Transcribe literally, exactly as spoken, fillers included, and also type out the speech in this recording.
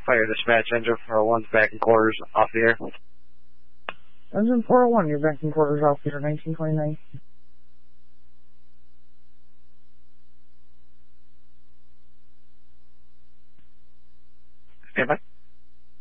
Fire dispatch, engine four oh one's back in quarters, off the air. Engine four oh one, you're back in quarters, off the air, nineteen twenty-nine. Stand by.